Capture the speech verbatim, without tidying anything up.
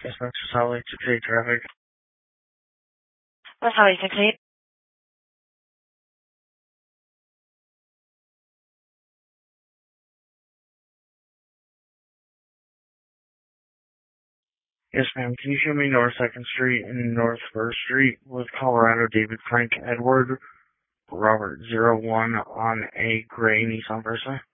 Dispatch to Salt Lake City traffic. West Highway six eight. Yes, ma'am. Can you show me North second Street and North first Street with Colorado David Frank Edward Robert zero one on a gray Nissan Versa?